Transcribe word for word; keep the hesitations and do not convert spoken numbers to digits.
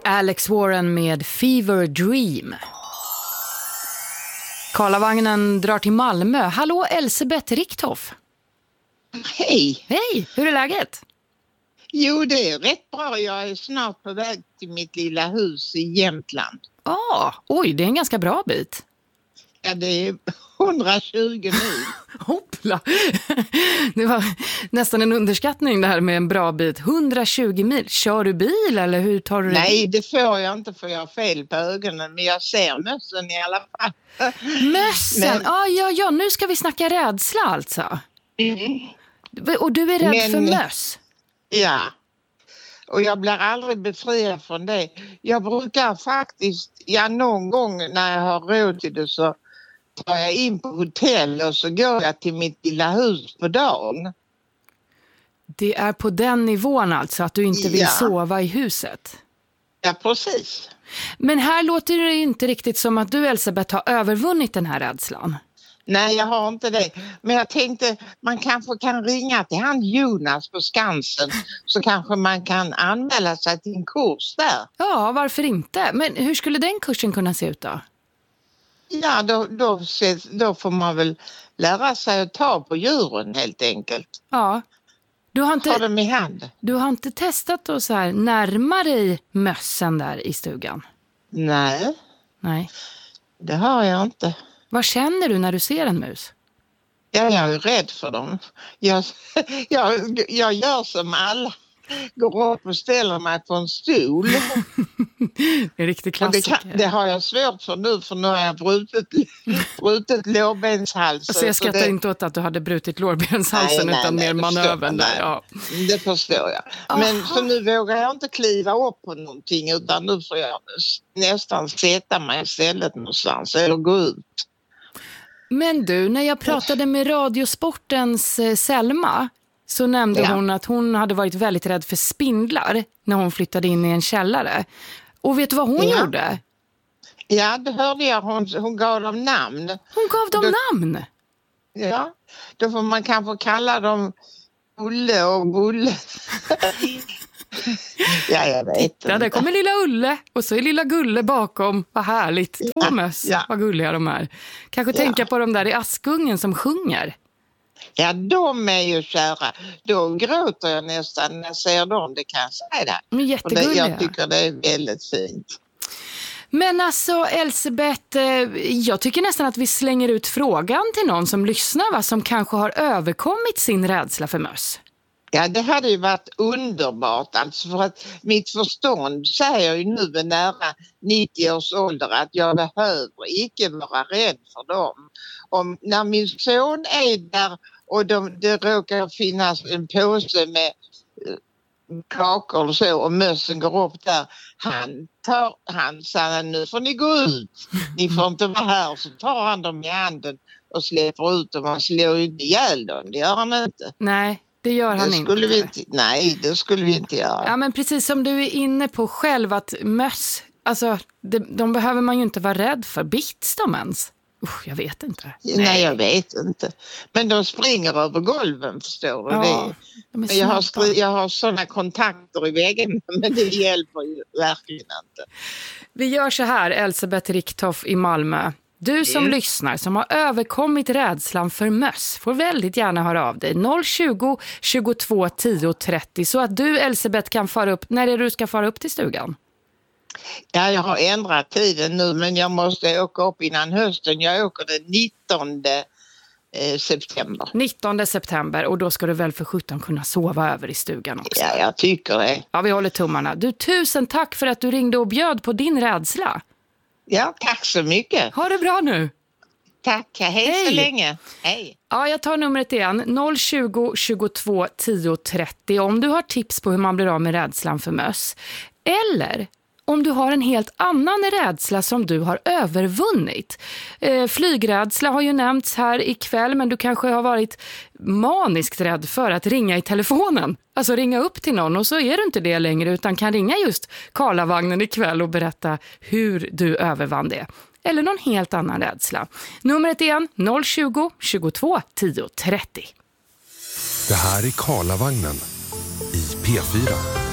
Alex Warren med Fever Dream. Karlavagnen drar till Malmö. Hallå, Elsebeth Richthoff. Hej. Hej, hur är läget? Jo, det är rätt bra. Jag är snart på väg till mitt lilla hus i Jämtland. Ah, oj, det är en ganska bra bit. Ja, det är hundratjugo mil. Hoppla! Det var nästan en underskattning det här med en bra bit. hundratjugo mil. Kör du bil eller hur tar du det? Nej, det får jag inte för jag har fel på ögonen. Men jag ser mössen i alla fall. Mössen? Men... Ah, ja, ja, nu ska vi snacka rädsla alltså. Mm. Och du är rädd men... för möss? Ja. Och jag blir aldrig befriad från det. Jag brukar faktiskt, ja någon gång när jag har råd till det så tar jag in på hotell och så går jag till mitt lilla hus på dagen. Det är på den nivån alltså att du inte vill ja. sova i huset? Ja, precis. Men här låter det inte riktigt som att du, Elsebeth, har övervunnit den här rädslan. Nej, jag har inte det. Men jag tänkte, man kanske kan ringa till han Jonas på Skansen så kanske man kan anmäla sig till en kurs där. Ja, varför inte? Men hur skulle den kursen kunna se ut då? Ja, då, då, då får man väl lära sig att ta på djuren helt enkelt. Ja. Du har inte, ha dem i hand. Du har inte testat att så här närma dig mössen där i stugan? Nej. Nej. Det har jag inte. Vad känner du när du ser en mus? Ja, jag är rädd för dem. Jag, jag, jag gör som alla. Går upp och ställer mig på en stol. Det är riktigt klassiker. Det, kan, det har jag svårt för nu, för nu har jag brutit, brutit lårbenshalsen. Så jag skrattar det... inte åt att du hade brutit lårbenshalsen nej, nej, utan nej, mer manövern där. Ja. Det förstår jag. Men så nu vågar jag inte kliva upp på någonting utan nu får jag nästan sätta mig istället någonstans eller gå ut. Men du, när jag pratade med Radiosportens eh, Selma så nämnde ja. hon att hon hade varit väldigt rädd för spindlar när hon flyttade in i en källare. Och vet du vad hon ja. gjorde? Ja, det hörde jag. Hon, hon gav dem namn. Hon gav dem då, namn? Ja, då får man kanske kalla dem Ulle och Bulle. Ja, jag vet Titta, inte. Där kommer lilla Ulle och så är lilla Gulle bakom. Vad härligt. Två ja, möss. Ja. Vad gulliga de är. Kanske ja. tänka på de där i Askungen som sjunger. Ja, de är ju kära. Då gråter jag nästan när jag ser dem, det kan jag säga det. Men jättegulliga. Och det, jag tycker det är väldigt fint. Men alltså, Elsebeth, jag tycker nästan att vi slänger ut frågan till någon som lyssnar, va, som kanske har överkommit sin rädsla för möss. Ja, det hade ju varit underbart. Alltså för att mitt förstånd säger ju nu vid nära nittio års ålder att jag behöver icke vara rädd för dem. Om, när min son är där och de, det råkar finnas en påse med kakor och så och mössen går upp där. Han tar, han säger nu får ni gå ut. Ni får inte vara här. Så tar han dem i handen och släpper ut dem. Han slår ju inte ihjäl dem. Det gör han inte. Nej. Det gör han det skulle inte. Vi inte. Nej, det skulle vi inte göra. Ja, men precis som du är inne på själv att möss, alltså de, de behöver man ju inte vara rädd för. Bits de ens? Usch, jag vet inte. Nej. Nej, jag vet inte. Men de springer över golven, förstår du. Ja, det. Jag har, skri- jag har sådana kontakter i väggen, men det hjälper ju verkligen inte. Vi gör så här, Elsebeth Richthoff i Malmö. Du som mm. lyssnar, som har överkommit rädslan för möss, får väldigt gärna höra av dig. noll tjugo, tjugotvå, tio, trettio så att du, Elsebeth, kan fara upp. När är det du ska fara upp till stugan? Ja, jag har ändrat tiden nu, men jag måste åka upp innan hösten. Jag åker den nittonde september. nittonde september, och då ska du väl för sjutton kunna sova över i stugan också? Ja, jag tycker det. Ja, vi håller tummarna. Du, tusen tack för att du ringde och bjöd på din rädsla. Ja, tack så mycket. Ha det bra nu. Tack, hej, hej så länge. Hej. Ja, jag tar numret igen. noll tjugo, tjugotvå, tio, trettio om du har tips på hur man blir av med rädslan för möss. Eller om du har en helt annan rädsla som du har övervunnit. Eh, flygrädsla har ju nämnts här ikväll, men du kanske har varit maniskt rädd för att ringa i telefonen. Alltså ringa upp till någon, och så är du inte det längre utan kan ringa just Karlavagnen ikväll och berätta hur du övervann det. Eller någon helt annan rädsla. Numret igen noll tjugo, tjugotvå, tio, trettio. Det här är Karlavagnen i P fyra.